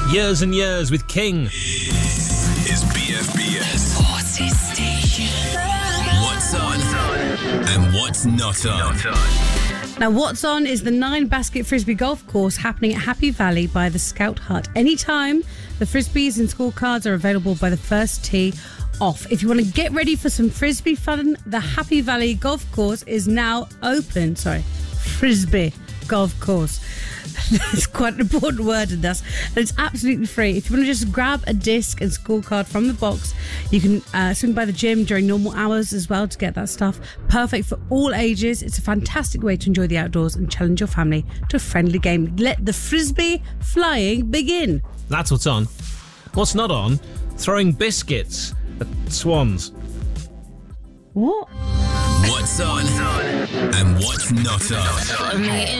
Years and Years with King. Is BFBS. Party station. What's on and what's not on. Now, What's On is the 9-basket Frisbee golf course happening at Happy Valley by the Scout Hut. Anytime, the Frisbees and scorecards are available by the first tee off. If you want to get ready for some Frisbee fun, the Happy Valley golf course is now open. Frisbee golf course. It's quite an important word in this. And it's absolutely free. If you want to just grab a disc and scorecard from the box, you can swing by the gym during normal hours as well to get that stuff. Perfect for all ages. It's a fantastic way to enjoy the outdoors and challenge your family to a friendly game. Let the Frisbee flying begin. That's what's on. What's not on? Throwing biscuits at swans. What? What's on and what's not on.